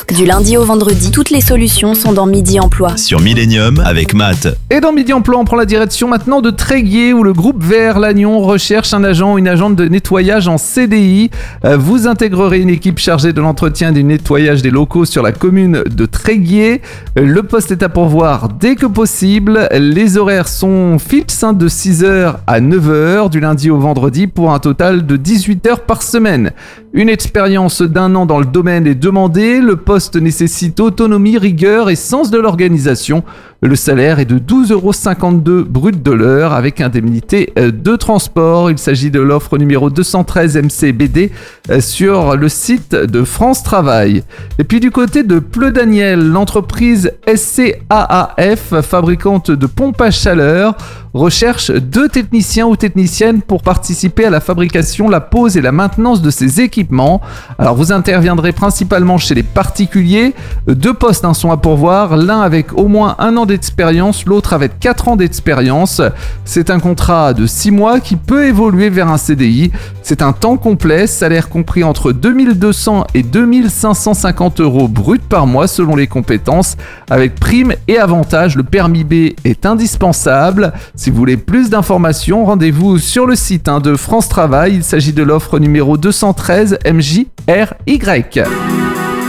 Du lundi au vendredi, toutes les solutions sont dans Midi Emploi. Sur Millennium avec Matt. Et dans Midi Emploi, on prend la direction maintenant de Tréguier où le groupe VR Lannion recherche un agent ou une agente de nettoyage en CDI. Vous intégrerez une équipe chargée de l'entretien et du nettoyage des locaux sur la commune de Tréguier. Le poste est à pourvoir dès que possible. Les horaires sont fixes de 6h à 9h du lundi au vendredi pour un total de 18 heures par semaine. Une expérience d'1 an dans le domaine est demandée. Le poste nécessite autonomie, rigueur et sens de l'organisation. Le salaire est de 12,52 € brut de l'heure avec indemnité de transport. Il s'agit de l'offre numéro 213 MCBD sur le site de France Travail. Et puis du côté de Pleu-Daniel, l'entreprise SCAAF, fabricante de pompes à chaleur, recherche 2 techniciens ou techniciennes pour participer à la fabrication, la pose et la maintenance de ces équipements. Alors vous interviendrez principalement chez les particuliers. 2 postes sont à pourvoir, l'un avec au moins 1 an d'expérience, l'autre avec 4 ans d'expérience. C'est un contrat de 6 mois qui peut évoluer vers un CDI. C'est un temps complet, salaire compris entre 2200 et 2550 € brut par mois selon les compétences, avec primes et avantages. Le permis B est indispensable. Si vous voulez plus d'informations, rendez-vous sur le site de France Travail. Il s'agit de l'offre numéro 213 MJRY.